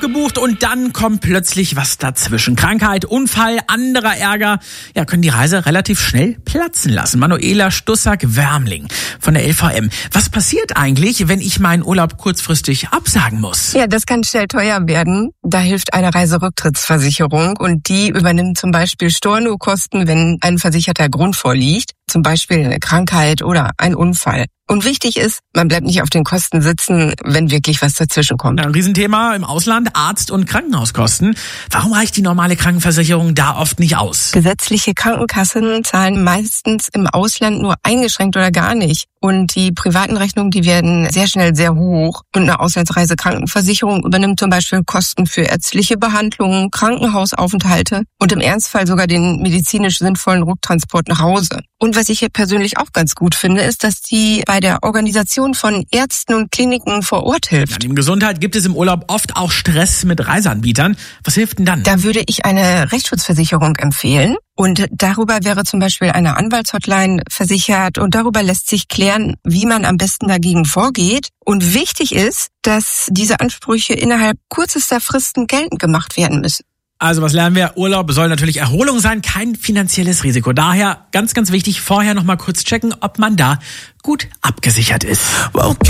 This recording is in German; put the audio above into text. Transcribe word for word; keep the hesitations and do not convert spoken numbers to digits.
gebucht und dann kommt plötzlich was dazwischen. Krankheit, Unfall, anderer Ärger, ja, können die Reise relativ schnell platzen lassen. Manuela Stussack-Wärmling von der L V M. Was passiert eigentlich, wenn ich meinen Urlaub kurzfristig absagen muss? Ja, das kann schnell teuer werden. Da hilft eine Reiserücktrittsversicherung und die übernimmt zum Beispiel Stornokosten, wenn ein versicherter Grund vorliegt, zum Beispiel eine Krankheit oder ein Unfall. Und wichtig ist, man bleibt nicht auf den Kosten sitzen, wenn wirklich was dazwischen kommt. Ein Riesenthema im Ausland, Arzt- und Krankenhauskosten. Warum reicht die normale Krankenversicherung da oft nicht aus? Gesetzliche Krankenkassen zahlen meistens im Ausland nur eingeschränkt oder gar nicht. Und die privaten Rechnungen, die werden sehr schnell sehr hoch. Und eine Auslandsreisekrankenversicherung übernimmt zum Beispiel Kosten für ärztliche Behandlungen, Krankenhausaufenthalte und im Ernstfall sogar den medizinisch sinnvollen Rücktransport nach Hause. Und was ich hier persönlich auch ganz gut finde, ist, dass die bei der Organisation von Ärzten und Kliniken vor Ort hilft. Ja, neben Gesundheit gibt es im Urlaub oft auch Stress mit Reiseanbietern. Was hilft denn dann? Da würde ich eine Rechtsschutzversicherung empfehlen. Und darüber wäre zum Beispiel eine Anwaltshotline versichert und darüber lässt sich klären, wie man am besten dagegen vorgeht. Und wichtig ist, dass diese Ansprüche innerhalb kürzester Fristen geltend gemacht werden müssen. Also was lernen wir? Urlaub soll natürlich Erholung sein, kein finanzielles Risiko. Daher ganz, ganz wichtig, vorher noch mal kurz checken, ob man da gut abgesichert ist. Okay.